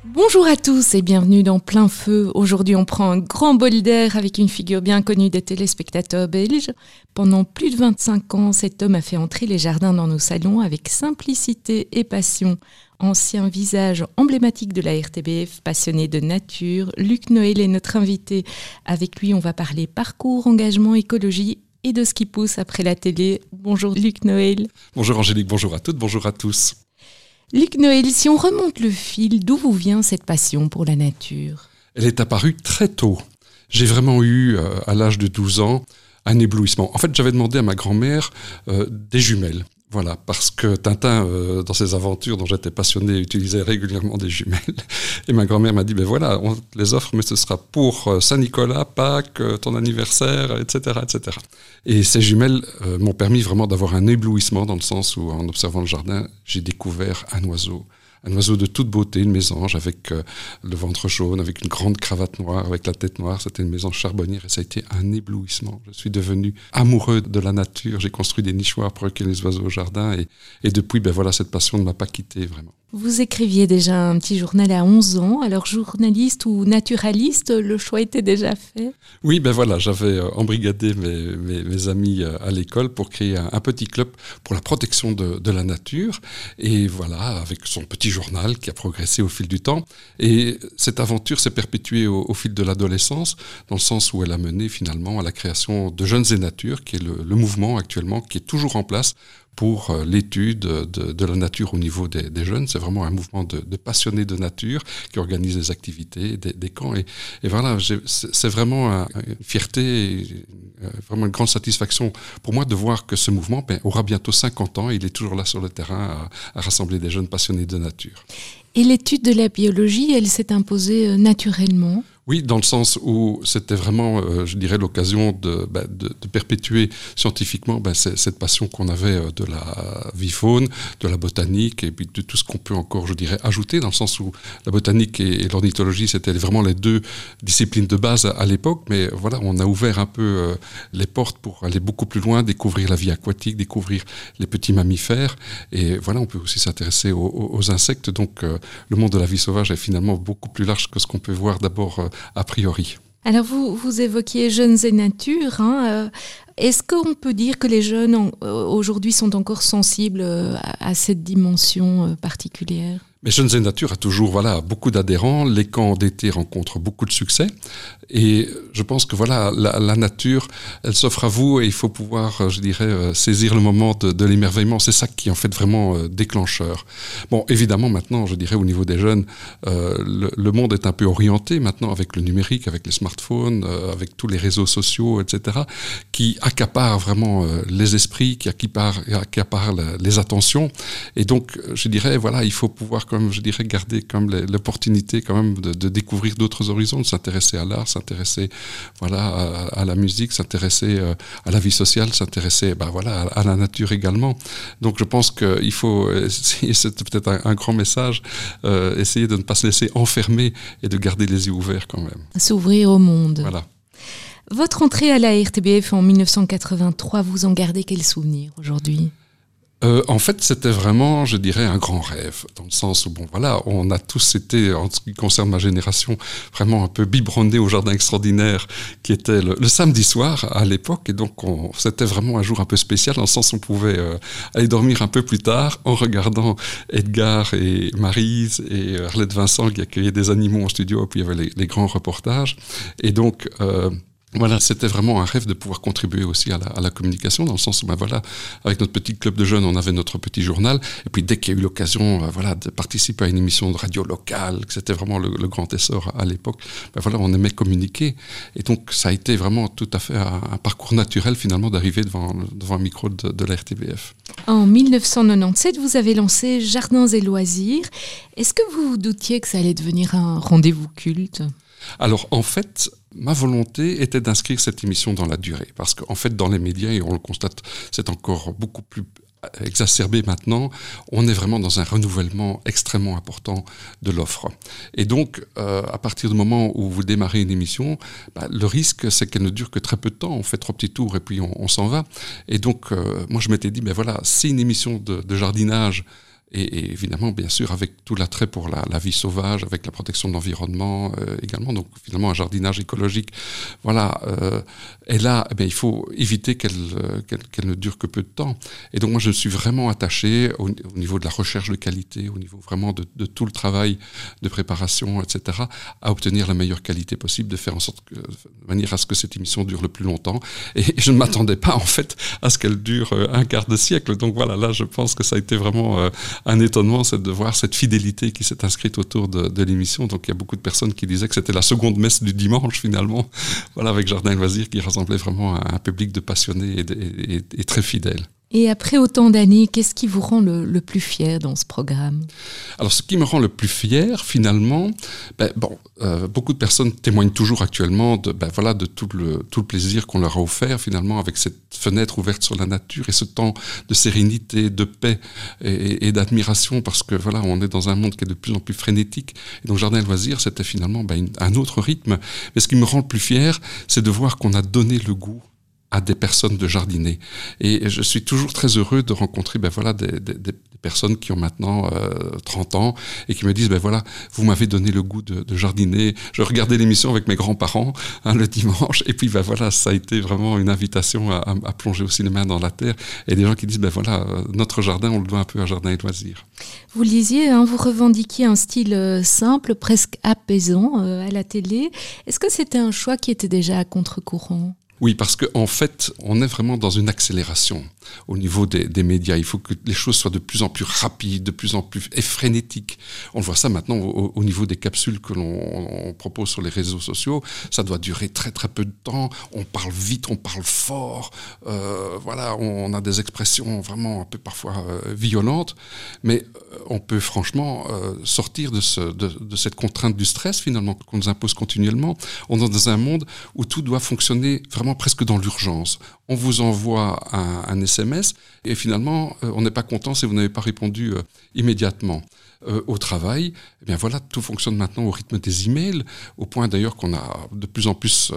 Bonjour à tous et bienvenue dans Plein Feu. Aujourd'hui, on prend un grand bol d'air avec une figure bien connue des téléspectateurs belges. Pendant plus de 25 ans, cet homme a fait entrer les jardins dans nos salons avec simplicité et passion. Ancien visage emblématique de la RTBF, passionné de nature, Luc Noël est notre invité. Avec lui, on va parler parcours, engagement, écologie et de ce qui pousse après la télé. Bonjour Luc Noël. Bonjour Angélique, bonjour à toutes, bonjour à tous. Luc Noël, si on remonte le fil, d'où vous vient cette passion pour la nature ? Elle est apparue très tôt. J'ai vraiment eu, à l'âge de 12 ans, un éblouissement. En fait, j'avais demandé à ma grand-mère des jumelles. Voilà, parce que Tintin, dans ses aventures dont j'étais passionné, utilisait régulièrement des jumelles. Et ma grand-mère m'a dit, ben voilà, on te les offre, mais ce sera pour Saint-Nicolas, Pâques, ton anniversaire, etc., etc. Et ces jumelles m'ont permis vraiment d'avoir un éblouissement dans le sens où, en observant le jardin, j'ai découvert un oiseau de toute beauté, une mésange avec le ventre jaune, avec une grande cravate noire, avec la tête noire. C'était une mésange charbonnière et ça a été un éblouissement. Je suis devenu amoureux de la nature. J'ai construit des nichoirs pour recueillir les oiseaux au jardin et depuis, ben voilà, cette passion ne m'a pas quitté vraiment. Vous écriviez déjà un petit journal à 11 ans, alors journaliste ou naturaliste, le choix était déjà fait ? Oui, ben voilà, j'avais embrigadé mes amis à l'école pour créer un petit club pour la protection de la nature. Et voilà, avec son petit journal qui a progressé au fil du temps. Et cette aventure s'est perpétuée au fil de l'adolescence, dans le sens où elle a mené finalement à la création de Jeunes et Nature, qui est le mouvement actuellement, qui est toujours en place pour l'étude de la nature au niveau des jeunes. C'est vraiment un mouvement de passionnés de nature qui organise des activités, des camps. Et voilà, c'est vraiment une fierté, vraiment une grande satisfaction pour moi de voir que ce mouvement aura bientôt 50 ans et il est toujours là sur le terrain à rassembler des jeunes passionnés de nature. Et l'étude de la biologie, elle s'est imposée naturellement ? Oui, dans le sens où c'était vraiment, je dirais, l'occasion de perpétuer scientifiquement cette passion qu'on avait de la vie faune, de la botanique et puis de tout ce qu'on peut encore, je dirais, ajouter, dans le sens où la botanique et l'ornithologie, c'était vraiment les deux disciplines de base à l'époque, mais voilà, on a ouvert un peu les portes pour aller beaucoup plus loin, découvrir la vie aquatique, découvrir les petits mammifères, et voilà, on peut aussi s'intéresser aux insectes, donc le monde de la vie sauvage est finalement beaucoup plus large que ce qu'on peut voir d'abord a priori. Alors vous évoquiez Jeunes et Nature. Est-ce qu'on peut dire que les jeunes aujourd'hui sont encore sensibles à cette dimension particulière ? Mais Jeunes et Nature a toujours beaucoup d'adhérents. Les camps d'été rencontrent beaucoup de succès. Et je pense que la nature, elle s'offre à vous et il faut pouvoir, je dirais, saisir le moment de l'émerveillement. C'est ça qui est en fait vraiment déclencheur. Bon, évidemment, maintenant, je dirais, au niveau des jeunes, le monde est un peu orienté maintenant avec le numérique, avec les smartphones, avec tous les réseaux sociaux, etc., qui accaparent vraiment les esprits, qui accaparent les attentions. Et donc, je dirais, il faut pouvoir comme je dirais garder comme l'opportunité quand même de découvrir d'autres horizons, de s'intéresser à l'art, s'intéresser à la musique, s'intéresser à la vie sociale, s'intéresser à la nature également. Donc je pense qu'il faut essayer, c'est peut-être un grand message, essayer de ne pas se laisser enfermer et de garder les yeux ouverts quand même. S'ouvrir au monde. Voilà. Votre entrée à la RTBF en 1983, vous en gardez quel souvenir aujourd'hui ? En fait, c'était vraiment, je dirais, un grand rêve, dans le sens où, on a tous été, en ce qui concerne ma génération, vraiment un peu biberonnés au Jardin Extraordinaire, qui était le samedi soir à l'époque, et donc c'était vraiment un jour un peu spécial, dans le sens où on pouvait aller dormir un peu plus tard, en regardant Edgar et Maryse et Arlette Vincent qui accueillaient des animaux en studio, et puis il y avait les grands reportages, et donc... c'était vraiment un rêve de pouvoir contribuer aussi à la communication, dans le sens où, avec notre petit club de jeunes, on avait notre petit journal, et puis dès qu'il y a eu l'occasion, de participer à une émission de radio locale, que c'était vraiment le grand essor à l'époque, on aimait communiquer, et donc ça a été vraiment tout à fait un parcours naturel finalement d'arriver devant un micro de la RTBF. En 1997, vous avez lancé Jardins et Loisirs. Est-ce que vous vous doutiez que ça allait devenir un rendez-vous culte ? Alors, en fait, ma volonté était d'inscrire cette émission dans la durée. Parce qu'en fait, dans les médias, et on le constate, c'est encore beaucoup plus exacerbé maintenant, on est vraiment dans un renouvellement extrêmement important de l'offre. Et donc, à partir du moment où vous démarrez une émission, le risque, c'est qu'elle ne dure que très peu de temps. On fait 3 petits tours et puis on s'en va. Et donc, moi, je m'étais dit, si une émission de jardinage Et évidemment, bien sûr, avec tout l'attrait pour la vie sauvage, avec la protection de l'environnement également. Donc finalement, un jardinage écologique, voilà. Et là, il faut éviter qu'elle ne dure que peu de temps. Et donc moi, je suis vraiment attaché au niveau de la recherche de qualité, au niveau vraiment de tout le travail de préparation, etc., à obtenir la meilleure qualité possible, de faire en sorte de manière à ce que cette émission dure le plus longtemps. Et je ne m'attendais pas, en fait, à ce qu'elle dure un quart de siècle. Donc voilà, là, je pense que ça a été vraiment un étonnement, c'est de voir cette fidélité qui s'est inscrite autour de l'émission. Donc il y a beaucoup de personnes qui disaient que c'était la seconde messe du dimanche finalement, voilà, avec Jardin et Loisirs qui rassemblait vraiment un public de passionnés et très fidèles. Et après autant d'années, qu'est-ce qui vous rend le plus fier dans ce programme ? Alors, ce qui me rend le plus fier, finalement, beaucoup de personnes témoignent toujours actuellement de tout le plaisir qu'on leur a offert, finalement, avec cette fenêtre ouverte sur la nature et ce temps de sérénité, de paix et d'admiration, parce que, voilà, on est dans un monde qui est de plus en plus frénétique. Et donc, Jardin et Loisirs, c'était finalement un autre rythme. Mais ce qui me rend le plus fier, c'est de voir qu'on a donné le goût à des personnes de jardiner. Et je suis toujours très heureux de rencontrer des personnes qui ont maintenant 30 ans et qui me disent, vous m'avez donné le goût de jardiner. Je regardais l'émission avec mes grands-parents le dimanche, et puis ça a été vraiment une invitation à plonger aussi les mains dans la terre. Et des gens qui disent, notre jardin, on le doit un peu à Jardin et Loisirs. Vous lisiez, vous revendiquiez un style simple, presque apaisant à la télé. Est-ce que c'était un choix qui était déjà à contre-courant ? Oui, parce qu'en fait, on est vraiment dans une accélération au niveau des médias. Il faut que les choses soient de plus en plus rapides, de plus en plus frénétiques. On voit ça maintenant au niveau des capsules que l'on propose sur les réseaux sociaux. Ça doit durer très très peu de temps. On parle vite, on parle fort. On a des expressions vraiment un peu parfois violentes. Mais on peut franchement sortir de cette contrainte du stress finalement qu'on nous impose continuellement. On est dans un monde où tout doit fonctionner vraiment presque dans l'urgence. On vous envoie un SMS et finalement, on n'est pas content si vous n'avez pas répondu immédiatement. Au travail, tout fonctionne maintenant au rythme des emails, au point d'ailleurs qu'on a de plus en plus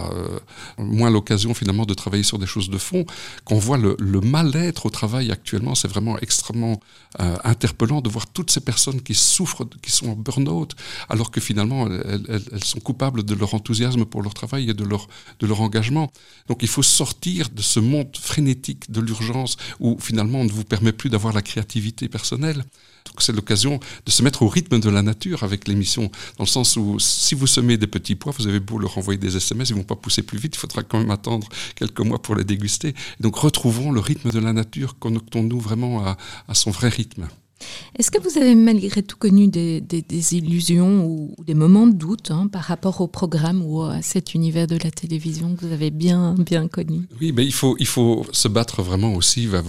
moins l'occasion finalement de travailler sur des choses de fond, qu'on voit le mal-être au travail actuellement. C'est vraiment extrêmement interpellant de voir toutes ces personnes qui souffrent, qui sont en burn-out, alors que finalement elles sont coupables de leur enthousiasme pour leur travail et de leur engagement. Donc il faut sortir de ce monde frénétique de l'urgence où finalement on ne vous permet plus d'avoir la créativité personnelle. Donc c'est l'occasion de se mettre au rythme de la nature avec l'émission, dans le sens où si vous semez des petits pois, vous avez beau leur envoyer des SMS, ils ne vont pas pousser plus vite, il faudra quand même attendre quelques mois pour les déguster. Et donc retrouvons le rythme de la nature, connectons-nous vraiment à son vrai rythme. Est-ce que vous avez malgré tout connu des illusions ou des moments de doute par rapport au programme ou à cet univers de la télévision que vous avez bien connu ? Oui, mais il faut se battre vraiment aussi vers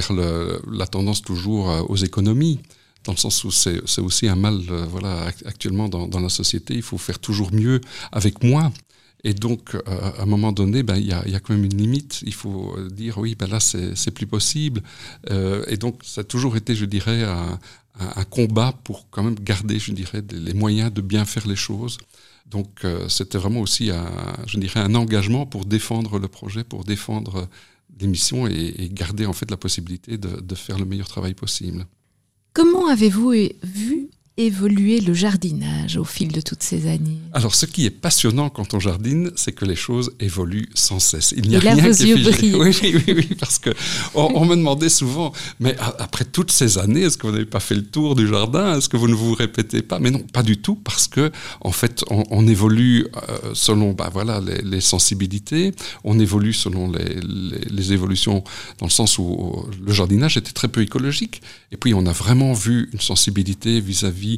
la tendance toujours aux économies, dans le sens où c'est aussi un mal actuellement dans la société. Il faut faire toujours mieux avec moins. Et donc, à un moment donné, il y a quand même une limite. Il faut dire, là, c'est plus possible. Et donc, ça a toujours été, je dirais, un combat pour quand même garder, je dirais, les moyens de bien faire les choses. Donc, c'était vraiment aussi, un engagement pour défendre le projet, pour défendre l'émission et garder, en fait, la possibilité de faire le meilleur travail possible. Comment avez-vous vu évoluer le jardinage au fil de toutes ces années ? Alors, ce qui est passionnant quand on jardine, c'est que les choses évoluent sans cesse. Il n'y a et là, rien vos qui est yeux figé. brillent. Oui, parce que on me demandait souvent, mais après toutes ces années, est-ce que vous n'avez pas fait le tour du jardin ? Est-ce que vous ne vous répétez pas ? Mais non, pas du tout, parce que en fait, on évolue selon les sensibilités, on évolue selon les évolutions, dans le sens où le jardinage était très peu écologique. Et puis, on a vraiment vu une sensibilité vis-à-vis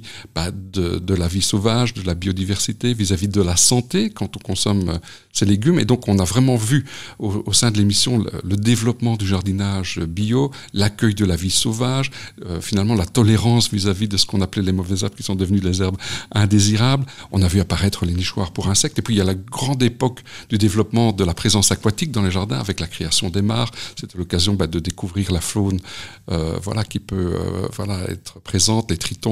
de la vie sauvage, de la biodiversité, vis-à-vis de la santé quand on consomme ces légumes. Et donc, on a vraiment vu au sein de l'émission le développement du jardinage bio, l'accueil de la vie sauvage, finalement la tolérance vis-à-vis de ce qu'on appelait les mauvaises herbes qui sont devenues les herbes indésirables. On a vu apparaître les nichoirs pour insectes. Et puis, il y a la grande époque du développement de la présence aquatique dans les jardins avec la création des mares. C'était l'occasion de découvrir la faune qui peut être présente, les tritons, les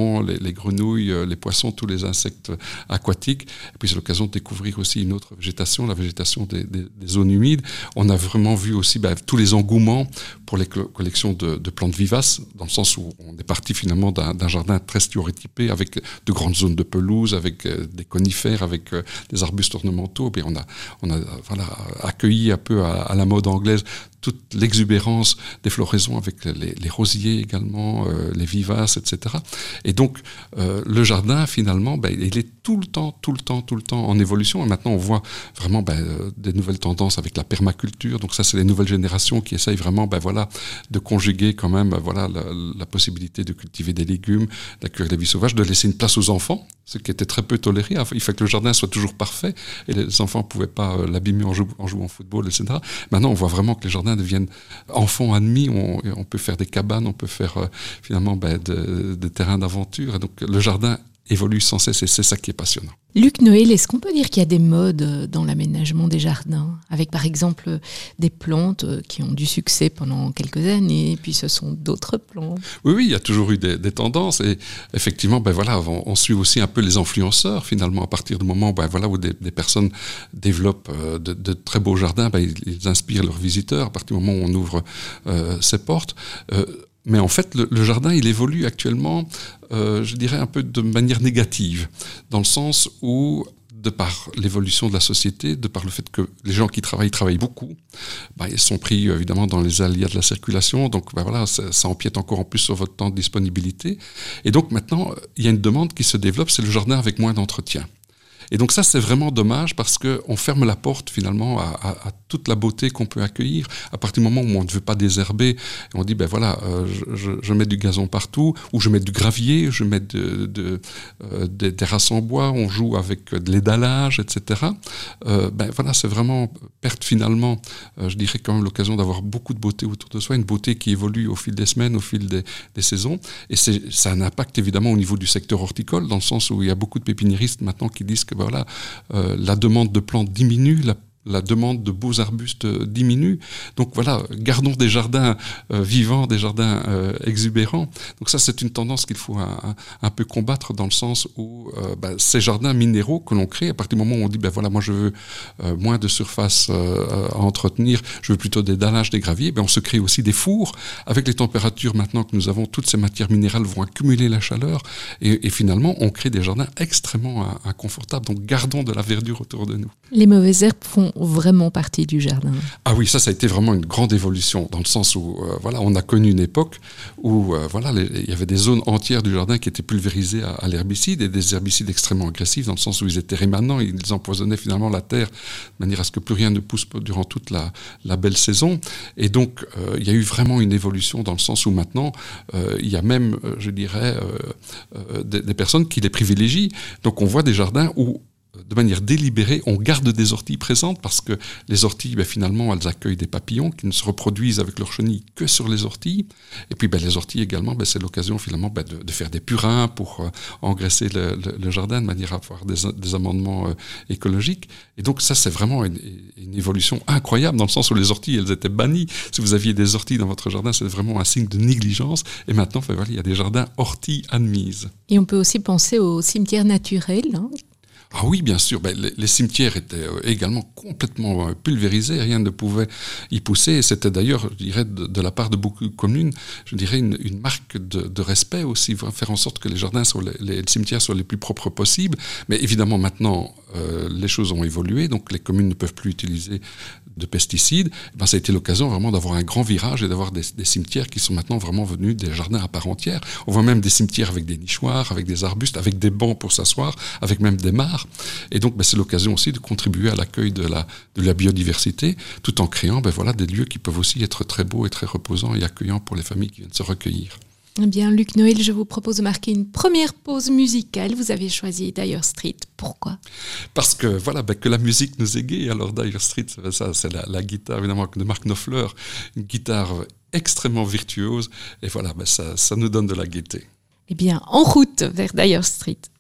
les grenouilles, les poissons, tous les insectes aquatiques. Et puis c'est l'occasion de découvrir aussi une autre végétation, la végétation des zones humides. On a vraiment vu aussi tous les engouements pour les collections de plantes vivaces, dans le sens où on est parti finalement d'un jardin très stéréotypé, avec de grandes zones de pelouse, avec des conifères, avec des arbustes ornementaux. Et on a accueilli un peu à la mode anglaise toute l'exubérance des floraisons avec les rosiers également, les vivaces, etc. Et donc, le jardin, finalement, il est tout le temps en évolution. Et maintenant, on voit vraiment des nouvelles tendances avec la permaculture. Donc ça, c'est les nouvelles générations qui essayent vraiment de conjuguer quand même la possibilité de cultiver des légumes, d'accueillir des vies sauvages, de laisser une place aux enfants, ce qui était très peu toléré. Il fait que le jardin soit toujours parfait et les enfants ne pouvaient pas l'abîmer en jouant au football, etc. Maintenant, on voit vraiment que les jardins deviennent enfants admis. On peut faire des cabanes, on peut faire finalement des terrains d'aventure. Et donc le jardin évolue sans cesse et c'est ça qui est passionnant. Luc Noël, est-ce qu'on peut dire qu'il y a des modes dans l'aménagement des jardins, avec par exemple des plantes qui ont du succès pendant quelques années, puis ce sont d'autres plantes? Oui, il y a toujours eu des tendances et effectivement, on suit aussi un peu les influenceurs finalement à partir du moment où des personnes développent de très beaux jardins, ils inspirent leurs visiteurs à partir du moment où on ouvre ses portes. Mais en fait, le jardin, il évolue actuellement, je dirais, un peu de manière négative, dans le sens où, de par l'évolution de la société, de par le fait que les gens qui travaillent beaucoup, ils sont pris évidemment dans les aléas de la circulation, donc ça empiète encore en plus sur votre temps de disponibilité. Et donc maintenant, il y a une demande qui se développe, c'est le jardin avec moins d'entretien. Et donc ça, c'est vraiment dommage parce qu'on ferme la porte finalement à toute la beauté qu'on peut accueillir. À partir du moment où on ne veut pas désherber, on dit je mets du gazon partout, ou je mets du gravier, je mets des terrasses en bois, on joue avec de l'édalage, etc. C'est vraiment perdre finalement, je dirais quand même l'occasion d'avoir beaucoup de beauté autour de soi, une beauté qui évolue au fil des semaines, au fil des saisons. Et ça a un impact évidemment au niveau du secteur horticole, dans le sens où il y a beaucoup de pépiniéristes maintenant qui disent que la demande de plantes diminue, la demande de beaux arbustes diminue. Donc gardons des jardins vivants, des jardins exubérants. Donc ça, c'est une tendance qu'il faut un peu combattre dans le sens où ces jardins minéraux que l'on crée, à partir du moment où on dit, moi je veux moins de surface à entretenir, je veux plutôt des dallages, des graviers, on se crée aussi des fours. Avec les températures maintenant que nous avons, toutes ces matières minérales vont accumuler la chaleur et finalement, on crée des jardins extrêmement inconfortables. Donc gardons de la verdure autour de nous. Les mauvaises herbes font vraiment partie du jardin. Ah oui, ça a été vraiment une grande évolution, dans le sens où on a connu une époque où il y avait des zones entières du jardin qui étaient pulvérisées à l'herbicide, et des herbicides extrêmement agressifs, dans le sens où ils étaient rémanents, ils empoisonnaient finalement la terre, de manière à ce que plus rien ne pousse durant toute la belle saison. Et donc, il y a eu vraiment une évolution, dans le sens où maintenant, il y a même, je dirais, des personnes qui les privilégient. Donc, on voit des jardins où de manière délibérée, on garde des orties présentes parce que les orties, finalement, elles accueillent des papillons qui ne se reproduisent avec leurs chenilles que sur les orties. Et puis, les orties également, c'est l'occasion finalement de faire des purins pour engraisser le jardin de manière à avoir des amendements écologiques. Et donc, ça, c'est vraiment une évolution incroyable dans le sens où les orties, elles étaient bannies. Si vous aviez des orties dans votre jardin, c'est vraiment un signe de négligence. Et maintenant, il y a des jardins orties admises. Et on peut aussi penser aux cimetières naturels, hein. Ah oui, bien sûr. Les cimetières étaient également complètement pulvérisés. Rien ne pouvait y pousser. Et c'était d'ailleurs, je dirais, de la part de beaucoup de communes, je dirais, une marque de respect aussi, faire en sorte que les jardins, les cimetières soient les plus propres possibles. Mais évidemment, maintenant, les choses ont évolué. Donc, les communes ne peuvent plus utiliser de pesticides. Ça a été l'occasion vraiment d'avoir un grand virage et d'avoir des cimetières qui sont maintenant vraiment venus des jardins à part entière. On voit même des cimetières avec des nichoirs, avec des arbustes, avec des bancs pour s'asseoir, avec même des mares. Et donc, c'est l'occasion aussi de contribuer à l'accueil de la biodiversité, tout en créant des lieux qui peuvent aussi être très beaux et très reposants et accueillants pour les familles qui viennent se recueillir. Eh bien, Luc Noël, je vous propose de marquer une première pause musicale. Vous avez choisi Dire Street. Pourquoi ? Parce que que la musique nous égaye. Alors Dire Street, c'est la guitare évidemment de Mark Knopfler, une guitare extrêmement virtuose. Et ça nous donne de la gaieté. Eh bien, en route vers Dire Street.